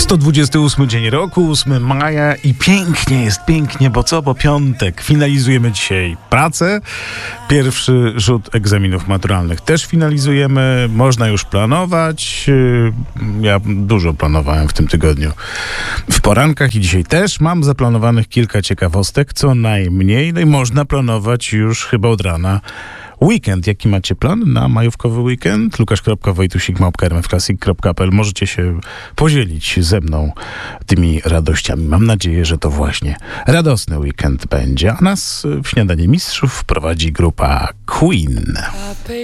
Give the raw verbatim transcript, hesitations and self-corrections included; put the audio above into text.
sto dwudziesty ósmy dzień roku, ósmego maja i pięknie jest, pięknie, bo co? Bo piątek. Finalizujemy dzisiaj pracę. Pierwszy rzut egzaminów maturalnych też finalizujemy. Można już planować. Ja dużo planowałem w tym tygodniu. W porankach i dzisiaj też mam zaplanowanych kilka ciekawostek, co najmniej. No i można planować już chyba od rana weekend. Jaki macie plan na majówkowy weekend? lukasz kropka wojtusik małpka r m f classic kropka p l. Możecie się podzielić ze mną tymi radościami. Mam nadzieję, że to właśnie radosny weekend będzie. A nas w Śniadanie Mistrzów prowadzi grupa Queen.